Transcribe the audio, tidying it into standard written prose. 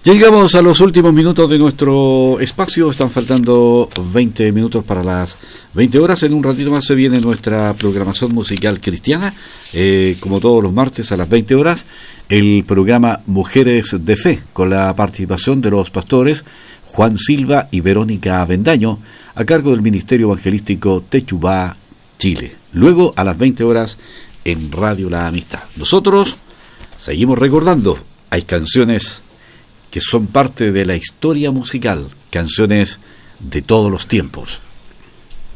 Ya llegamos a los últimos minutos de nuestro espacio. Están faltando 20 minutos para las 20 horas. En un ratito más se viene nuestra programación musical cristiana. Como todos los martes a las 20 horas, el programa Mujeres de Fe, con la participación de los pastores Juan Silva y Verónica Avendaño, a cargo del Ministerio Evangelístico Techubá, Chile. Luego, a las 20 horas, en Radio La Amistad. Nosotros seguimos recordando. Hay canciones que son parte de la historia musical, canciones de todos los tiempos.